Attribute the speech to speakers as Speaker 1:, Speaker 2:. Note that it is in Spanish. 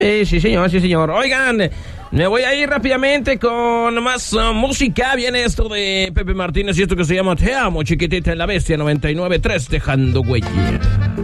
Speaker 1: Sí, señor, sí, señor. Oigan, me voy a ir rápidamente con más música. Viene esto de Pepe Martínez y esto que se llama Te amo, chiquitita, en La Bestia 99.3, dejando huella.